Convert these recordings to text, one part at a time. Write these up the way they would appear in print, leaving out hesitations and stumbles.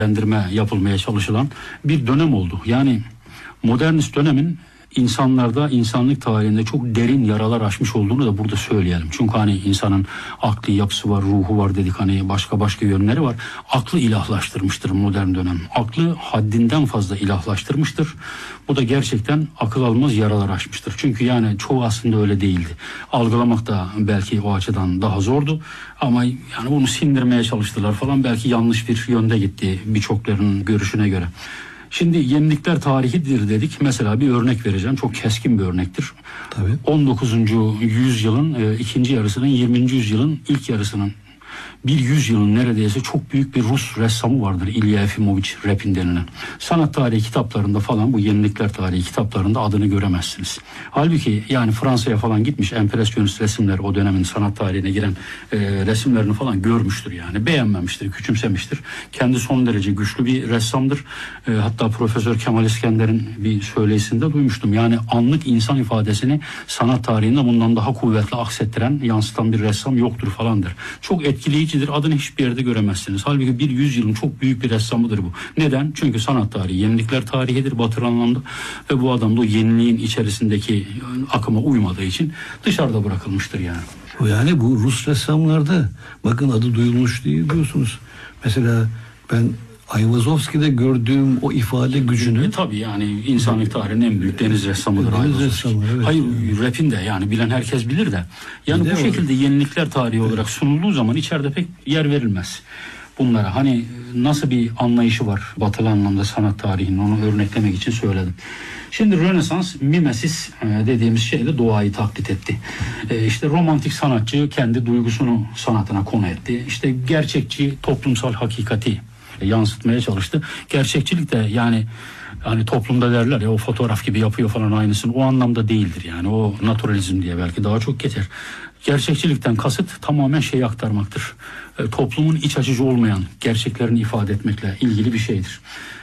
yapılmaya çalışılan bir dönem oldu. Yani modernist dönemin insanlarda, insanlık tarihinde çok derin yaralar açmış olduğunu da burada söyleyelim. Çünkü hani insanın akli yapısı var, ruhu var dedik, hani başka yönleri var. Aklı ilahlaştırmıştır modern dönem. Aklı haddinden fazla ilahlaştırmıştır. Bu da gerçekten akıl almaz yaralar açmıştır. Çünkü yani çoğu aslında öyle değildi. Algılamak da belki o açıdan daha zordu. Ama yani bunu sindirmeye çalıştılar falan. Belki yanlış bir yönde gitti birçoklarının görüşüne göre. Şimdi yenilikler tarihidir dedik. Mesela bir örnek vereceğim. Çok keskin bir örnektir. Tabii. 19. yüzyılın ikinci yarısının, 20. yüzyılın ilk yarısının bir yüzyılın neredeyse çok büyük bir Rus ressamı vardır. İlya Efimoviç Repin denilen. Sanat tarihi kitaplarında falan, bu yenilikler tarihi kitaplarında adını göremezsiniz. Halbuki yani Fransa'ya falan gitmiş, empresyonist resimler, o dönemin sanat tarihine giren resimlerini falan görmüştür yani. Beğenmemiştir, küçümsemiştir. Kendi son derece güçlü bir ressamdır. Hatta Profesör Kemal İskender'in bir söyleyisinde duymuştum. Yani anlık insan ifadesini sanat tarihinde bundan daha kuvvetli aksettiren, yansıtan bir ressam yoktur falandır. Çok etkileyicidir. Adını hiçbir yerde göremezsiniz. Halbuki bir yüzyılın çok büyük bir ressamıdır bu. Neden? Çünkü sanat tarihi yenilikler tarihidir batı anlamda ve bu adam da o yeniliğin içerisindeki akıma uymadığı için dışarıda bırakılmıştır yani. Yani bu Rus ressamlarda bakın adı duyulmuş değil diyorsunuz. Mesela ben Ayvazovski'de gördüğüm o ifade gücünü... Tabii yani insanlık tarihinin en büyük deniz ressamıdır. Deniz ressamı, evet. Hayır, Repin de yani bilen herkes bilir de. Yani bu şekilde yenilikler tarihi olarak sunulduğu zaman içeride pek yer verilmez bunlara. Hani nasıl bir anlayışı var batılı anlamda sanat tarihinin, onu örneklemek için söyledim. Şimdi Rönesans, mimesis dediğimiz şeyle doğayı taklit etti. İşte romantik sanatçı kendi duygusunu sanatına konu etti. İşte gerçekçi toplumsal hakikati yansıtmaya çalıştı. Gerçekçilik de yani hani toplumda derler ya, o fotoğraf gibi yapıyor falan aynısını, o anlamda değildir yani. O naturalizm diye belki daha çok geçer. Gerçekçilikten kasıt tamamen şeyi aktarmaktır. Toplumun iç açıcı olmayan gerçeklerini ifade etmekle ilgili bir şeydir.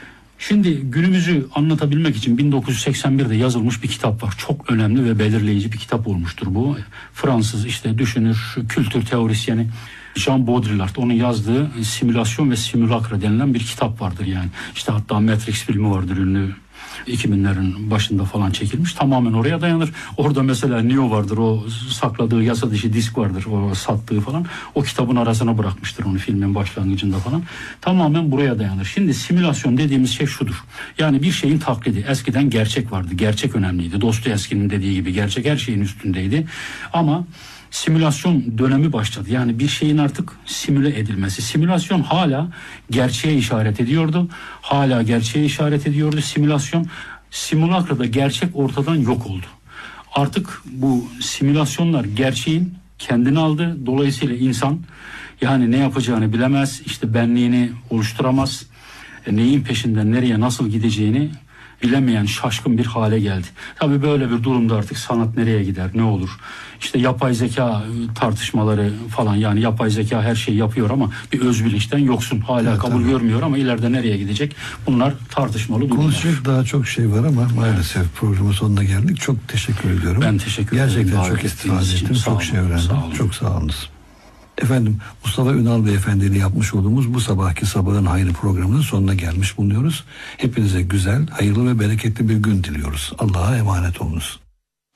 Şimdi günümüzü anlatabilmek için 1981'de yazılmış bir kitap var. Çok önemli ve belirleyici bir kitap olmuştur bu. Fransız işte düşünür, kültür teorisyeni Jean Baudrillard, onun yazdığı Simülasyon ve Simülakra denilen bir kitap vardır yani. İşte hatta Matrix filmi vardır, ünlü 2000'lerin başında falan çekilmiş. Tamamen oraya dayanır. Orada mesela Neo vardır, o sakladığı yasa dışı disk vardır, o sattığı falan. O kitabın arasına bırakmıştır onu filmin başlangıcında falan. Tamamen buraya dayanır. Şimdi simülasyon dediğimiz şey şudur. Yani bir şeyin taklidi. Eskiden gerçek vardı. Gerçek önemliydi. Dostoyevski'nin dediği gibi gerçek her şeyin üstündeydi. Ama simülasyon dönemi başladı. Yani bir şeyin artık simüle edilmesi. Simülasyon hala gerçeğe işaret ediyordu. Hala gerçeğe işaret ediyordu simülasyon. Simülakrada gerçek ortadan yok oldu. Artık bu simülasyonlar gerçeğin kendini aldı. Dolayısıyla insan yani ne yapacağını bilemez. İşte benliğini oluşturamaz. Neyin peşinden nereye nasıl gideceğini bilemeyen şaşkın bir hale geldi. Tabii böyle bir durumda artık sanat nereye gider, ne olur? İşte yapay zeka tartışmaları falan, yani yapay zeka her şeyi yapıyor ama bir öz bilinçten yoksun. Hala evet, kabul görmüyor ama ileride nereye gidecek? Bunlar tartışmalı durumlar. Konuşacak daha çok şey var ama maalesef programın sonuna geldik. Çok teşekkür ediyorum. Ben teşekkür ederim. Gerçekten çok istifade ettim. Çok şey öğrendim. Çok sağ olunuz. Efendim, Mustafa Ünal Beyefendi ile yapmış olduğumuz bu sabahki Sabahın Hayrı programının sonuna gelmiş bulunuyoruz. Hepinize güzel, hayırlı ve bereketli bir gün diliyoruz. Allah'a emanet olunuz.